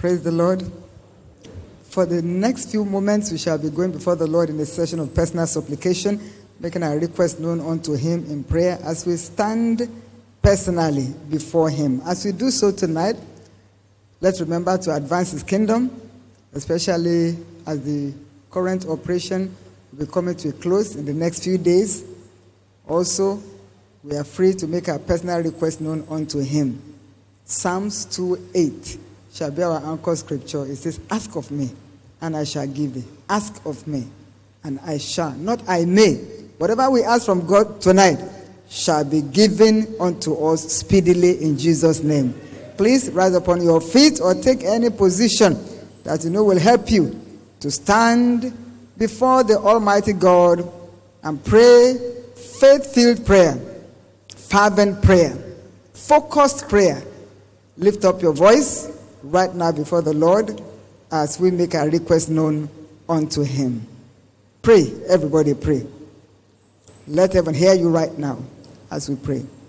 Praise the Lord. For the next few moments, we shall be going before the Lord in a session of personal supplication, making our request known unto Him in prayer as we stand personally before Him. As we do so tonight, let's remember to advance His kingdom, especially as the current operation will be coming to a close in the next few days. Also, we are free to make our personal request known unto Him. Psalms 2:8 shall be our anchor scripture. It says, "Ask of me, and I shall give thee. Ask of me, and I shall." Not I may. Whatever we ask from God tonight shall be given unto us speedily in Jesus' name. Please rise upon your feet or take any position that you know will help you to stand before the Almighty God and pray faith-filled prayer, fervent prayer, focused prayer. Lift up your voice right now before the Lord as we make our request known unto Him. Pray, everybody pray. Let heaven hear you right now as we pray.